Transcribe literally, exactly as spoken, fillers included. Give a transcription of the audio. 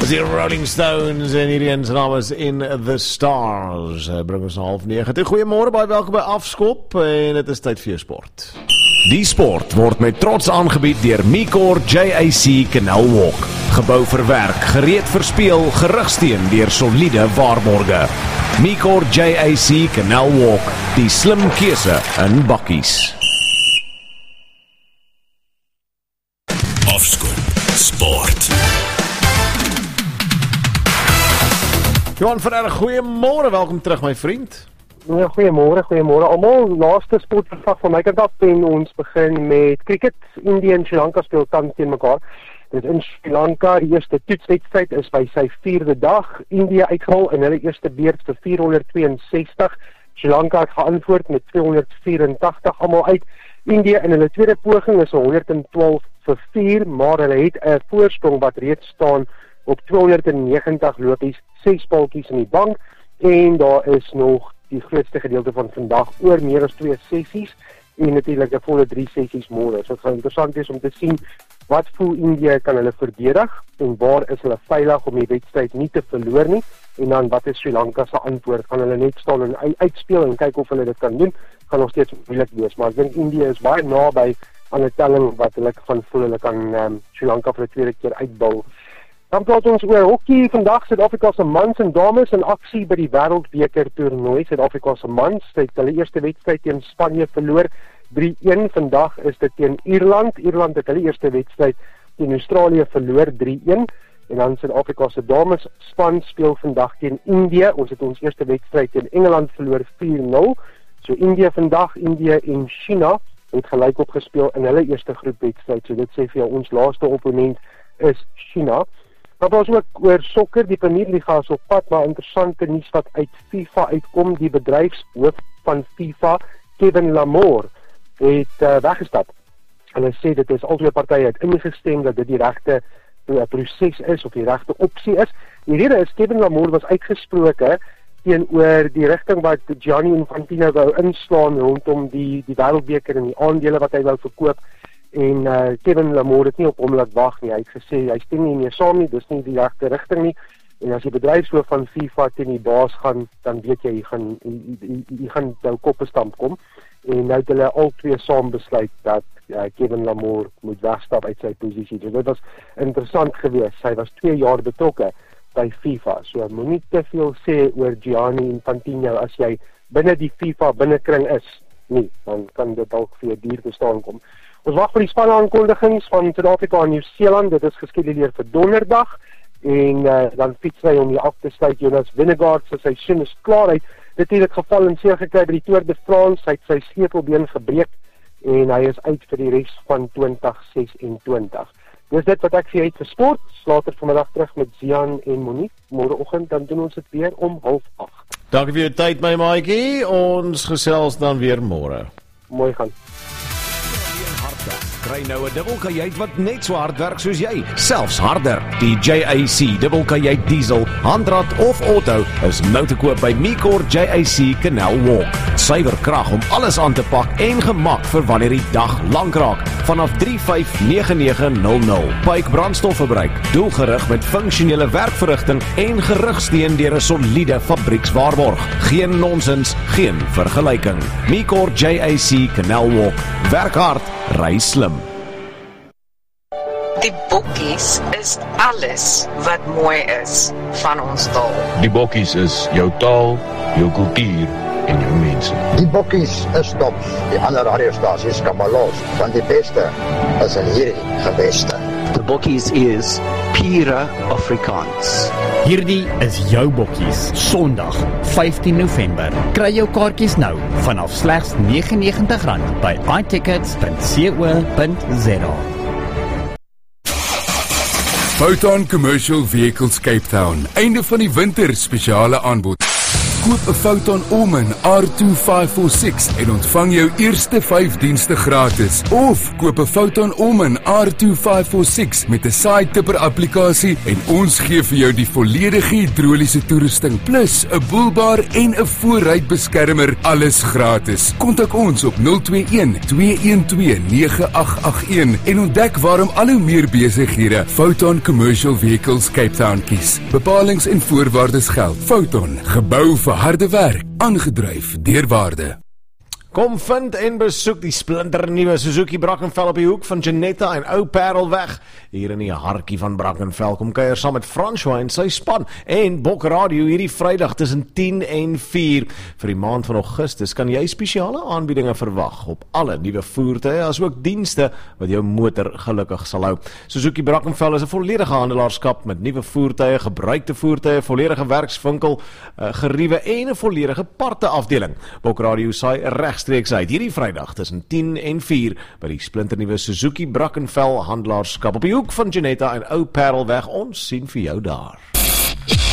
Dis die Rolling Stones en hierdie een se naam is In The Stars. Uh, bring ons na half nege. Goeiemôre, baie welkom by Afskop en dit is tyd vir jou sport. Die sport word met trots aangebied deur Micor J A C Canal Walk. Gebou vir werk, gereed vir speel, gerugsteun deur soliede waarborge. Micor J A C Canal Walk, die slim keuse in bakkies. Afskop Sport. Johan Ferreira, goeiemôre, welkom terug my vriend. Ja, goeiemôre, goeiemôre almal. Laaste sportverslag van my kant af en ons begin met cricket. India en Sri Lanka speel tans teen mekaar. Dit in Sri Lanka, die eerste toetswedstryd is by sy vierde dag. India uitgehaal in hulle eerste beurt vir vier honderd twee en sestig. Sri Lanka het geantwoord met twee honderd vyf en tagtig almal uit. India in hulle tweede poging is honderd en twaalf vir vier, maar hulle het 'n voorsprong wat reeds staan op twee honderd negentig lopies, ses paltjies in die bank en daar is nog die grootste gedeelte van vandag oor meer as twee sessies en natuurlik 'n volle drie sessies môre. So dit gaan interessant wees om te sien wat voel India kan hulle verdedig en waar is hulle veilig om die wedstryd nie te verloor nie en dan wat is Sri Lanka se antwoord? Gaan hulle net staan en uitspeel en kyk of hulle dit kan doen? Gaan nog steeds moeilik wees, maar ek dink India is baie naby aan 'n telling wat hulle van voel hulle kan um, Sri Lanka vir 'n tweede keer uitbou. Dan praat ons oor hockey. Vandag Suid-Afrika se mans en dames in aksie by die Wêreldbeker toernooi. Suid-Afrika se mans het hulle eerste wedstryd teen Spanje verloor drie een. Vandag is dit teen Ierland. Ierland het hulle eerste wedstryd teen Australië verloor drie een. En dan Suid-Afrika se dames span speel vandag teen Indië. Ons het ons eerste wedstryd teen Engeland verloor vier nul. So Indië vandag, Indië en China het gelyk op gespeel in hulle eerste groepwedstryd. So dit sê vir jou ons laaste opponent is China. Maar ons ook oor sokker, die Premier Liga is op pad, maar interessante nuus wat uit FIFA uitkom, die bedryfshoof van FIFA, Kevin Lamore, het uh, weggestap. Hulle sê dit is albei partye het ingestem dat dit die regte uh, proses is of die regte opsie is. Die rede is Kevin Lamore was uitgesproke teenoor die rigting wat Gianni Infantino wou inslaan rondom die die Wêreldbeker en die aandele wat hy wou verkoop. En uh, Kevin Lamore het nie op hom laat wag nie. Hy het gesê hy stem nie meer saam nie, dis nie die regte rigting nie. En as jy bedryfshoof van FIFA teen die baas gaan, dan weet jy jy gaan jy, jy, jy gaan jou koppe stamp kom. En nou het hulle al twee saam besluit dat uh, Kevin Lamore moet wegstap uit sy posisie. So dit was interessant geweest. Hy was twee jaar betrokke by FIFA. So moenie te veel sê oor Gianni Infantino as jy binne die FIFA binnekring is nie, dan kan dit dalk vir 'n duur te staan kom. Ons wag vir die span-aankondigings van Suid-Afrika en Nieu-Seeland. Dit is geskeduleer vir donderdag en uh, dan fiets hy om die af te sluit. Jonas Vingegaard se seisoen is klaar. Hy het dit geval en seer gekry by die Tour de France. Hy het sy sleutelbeen gebreek en hy is uit vir die res van twintig sesentwintig. Dis dit wat ek vir jou het vir sport. Later vanmiddag terug met Zian en Monique. Môreoggend dan doen ons dit weer om half agt. Dankie vir jou tyd my maatjie. Ons gesels dan weer môre. Mooi gaan. Kry nou 'n dubbelkajuit wat net so hard werk soos jy, selfs harder. Die J A C dubbelkajuit diesel, handrat of auto is nou te koop by Micor J A C Canal Walk. Suiwer krag om alles aan te pak en gemak vir wanneer die dag lank raak. Vanaf drie vyf nege nege nul nul. Pyke brandstofverbruik, doelgerig met funksionele werkverrigting en gerugsteun deur 'n soliede fabriekswaarborg. Geen nonsens, geen vergelyking. Micor J A C Canal Walk. Werk hard, ry slim. Die bokkies is alles wat mooi is van ons taal. Die bokkies is jou taal, jou kultuur en jou mense. Die bokkies is top. Die ander radiostasies kan maar los, want die beste is in hierdie geweste. The Bokkies is pure Afrikaans. Hierdie is jou Bokkies, Sondag, vyftien November. Kry jou kaartjies nou vanaf slegs negenennegentig rand by i tickets punt co punt za. Photon Commercial Vehicles Cape Town. Einde van die winter spesiale aanbod. Koop 'n Foton Omen R two five four six en ontvang jou eerste vyf dienste gratis. Of koop 'n Foton Omen R two five four six met 'n side-tipper applikasie en ons gee vir jou die volledige hidroliese toerusting plus 'n boelbaar en 'n voorruitbeskermer, alles gratis. Kontak ons op nul twee een twee een twee nege agt agt een en ontdek waarom al hoe meer besighede Foton Commercial Vehicles Cape Town kies. Bepalings en voorwaardes geld. Foton, gebou vir harde werk, aangedryf deur waarde. Kom vind en besoek die splinternuwe Suzuki Brackenfell op die hoek van Janetta en Ou Parelweg. Hier in die hartjie van Brackenfell kom kuier saam met François en sy span en Bok Radio hierdie Vrydag tussen tien en vier. Vir die maand van Augustus kan jy spesiale aanbiedinge verwag op alle nuwe voertuie as ook dienste wat jou motor gelukkig sal hou. Suzuki Brackenfell is 'n volledige handelaarskap met nuwe voertuie, gebruikte voertuie, volledige werkswinkel, geriewe en 'n volledige parte afdeling. Bok Radio saai reg streeks uit hierdie Vrydag tussen tien en vier by die splinternuwe Suzuki Brackenfell handelaarskap op die hoek van Janetta en Ou Parelweg. Ons sien vir jou daar.